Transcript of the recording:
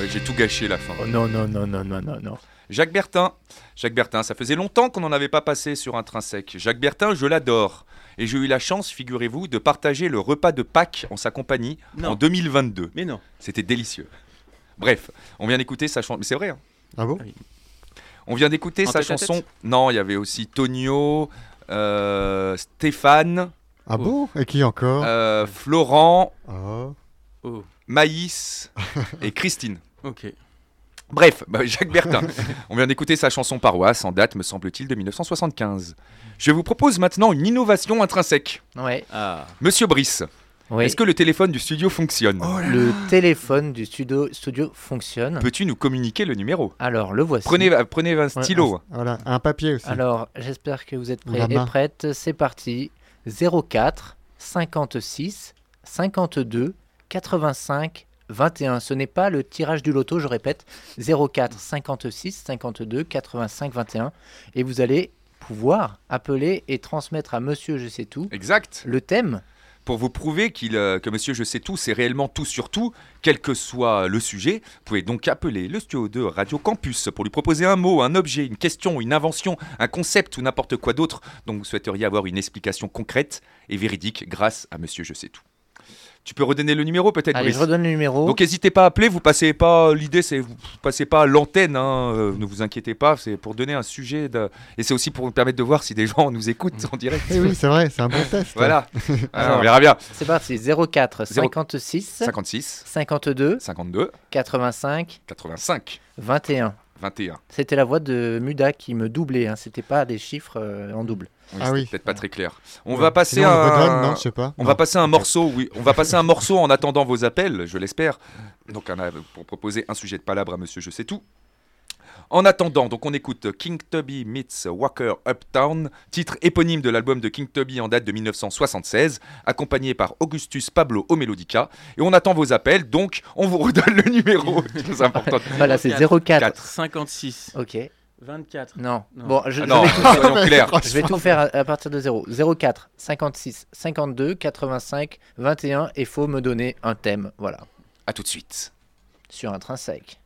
J'ai tout gâché la fin. Oh non, non, non, non, non, non, non. Jacques Bertin, ça faisait longtemps qu'on n'en avait pas passé sur Intrinsèque. Jacques Bertin, je l'adore. Et j'ai eu la chance, figurez-vous, de partager le repas de Pâques en sa compagnie en 2022. Mais non. C'était délicieux. Bref, on vient d'écouter sa chanson. Mais c'est vrai, hein. Ah bon? On vient d'écouter sa chanson. Non, il y avait aussi Tonio, Stéphane. Ah bon? Et qui encore? Florent, Oh. Maïs et Christine. Ok. Bref, Jacques Bertin. On vient d'écouter sa chanson Paroisse, en date, me semble-t-il, de 1975. Je vous propose maintenant une innovation intrinsèque. Ouais. Ah. Monsieur Brice, Oui. est-ce que le téléphone du studio fonctionne? Le téléphone du studio fonctionne. Peux-tu nous communiquer le numéro? Alors, le voici. Prenez un stylo. Voilà, un papier aussi. Alors, j'espère que vous êtes prêts La et main. prêtes. C'est parti. 04 56 52 85 21. Ce n'est pas le tirage du loto, je répète. 04 56 52 85 21. Et vous allez pouvoir appeler et transmettre à Monsieur Je sais tout Exact. le thème. Pour vous prouver que Monsieur Je sais tout, c'est réellement tout sur tout, quel que soit le sujet. Vous pouvez donc appeler le studio de Radio Campus pour lui proposer un mot, un objet, une question, une invention, un concept ou n'importe quoi d'autre dont vous souhaiteriez avoir une explication concrète et véridique grâce à Monsieur Je sais tout. Tu peux redonner le numéro peut-être, Allez, Brice? je redonne le numéro. Donc n'hésitez pas à appeler, vous passez pas, l'idée c'est vous passez pas à l'antenne, hein, ne vous inquiétez pas, c'est pour donner un sujet et c'est aussi pour nous permettre de voir si des gens nous écoutent en direct. Eh oui, c'est vrai, c'est un bon test. Voilà, Alors, on verra bien. C'est parti. 04 56 56, 52 52, 85 85, 21. 21. C'était la voix de Muda qui me doublait, hein. C'était pas des chiffres en double. Oui, Ah c'était oui. peut-être pas très clair. On va passer Sinon, on le redonne, un... non, je sais pas. On Non. va passer un morceau, oui. On va passer un morceau en attendant vos appels, je l'espère. Donc, pour proposer un sujet de palabre à Monsieur Je sais tout. En attendant, donc on écoute King Tubby meets Walker Uptown, titre éponyme de l'album de King Tubby en date de 1976, accompagné par Augustus Pablo au Melodica. Et on attend vos appels, donc on vous redonne le numéro. C'est important. Voilà, c'est 04. 56. Ok. 24. Non. Non. Bon, Non, soyons clairs. je vais tout faire à partir de 0. 04 56 52 85 21 et faut me donner un thème. Voilà. À tout de suite. Sur Intrinsèque.